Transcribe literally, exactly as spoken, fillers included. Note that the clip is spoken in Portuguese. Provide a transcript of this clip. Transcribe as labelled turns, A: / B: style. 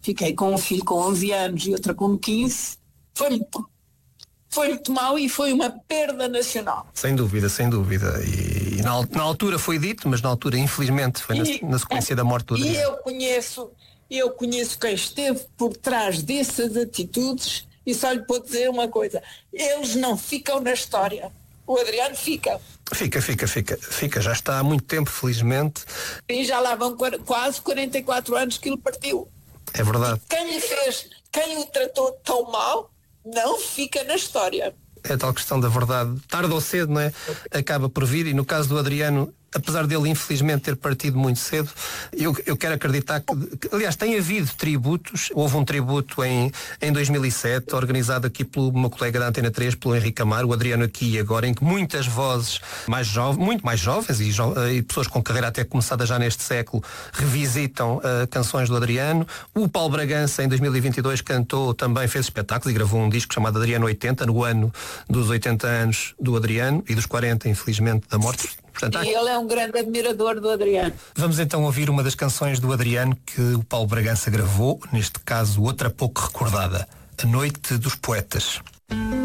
A: fiquei com um filho com onze anos e outra com quinze, foi muito, foi muito mau e foi uma perda nacional.
B: Sem dúvida, sem dúvida. E, e na, na altura foi dito, mas na altura, infelizmente, foi
A: e,
B: na, na sequência da morte do Adriano.
A: E eu conheço, eu conheço quem esteve por trás dessas atitudes e só lhe vou dizer uma coisa, eles não ficam na história. O Adriano fica.
B: Fica, fica, fica, fica, já está há muito tempo, felizmente.
A: E já lá vão quase quarenta e quatro anos que ele partiu.
B: É verdade.
A: E quem lhe fez, quem o tratou tão mal, não fica na história.
B: É a tal questão da verdade, tarde ou cedo, não é? Acaba por vir, e no caso do Adriano, apesar dele infelizmente ter partido muito cedo, eu, eu quero acreditar que, que, aliás, tem havido tributos. Houve um tributo em, em dois mil e sete, organizado aqui pelo meu colega da Antena três, pelo Henrique Amaro, o Adriano Aqui e Agora, em que muitas vozes mais jovens, muito mais jovens e, jo, e pessoas com carreira até começada já neste século, revisitam uh, canções do Adriano. O Paulo Bragança, em dois mil e vinte e dois, cantou, também fez espetáculos e gravou um disco chamado Adriano oitenta, no ano dos oitenta anos do Adriano e dos quarenta, infelizmente, da morte. Portanto, há...
A: E ele é um grande admirador do Adriano.
B: Vamos então ouvir uma das canções do Adriano que o Paulo Bragança gravou, neste caso outra pouco recordada, A Noite dos Poetas.